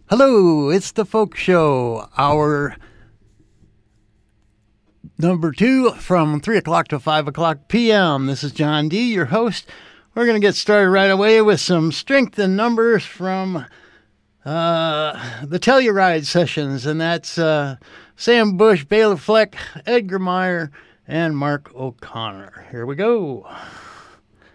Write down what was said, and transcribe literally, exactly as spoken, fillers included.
Hello, it's the Folk Show, hour number two from three o'clock to five o'clock p.m. This is John D., your host. We're going to get started right away with some strength in numbers from uh, the Telluride sessions, and that's uh, Sam Bush, Bela Fleck, Edgar Meyer, and Mark O'Connor. Here we go.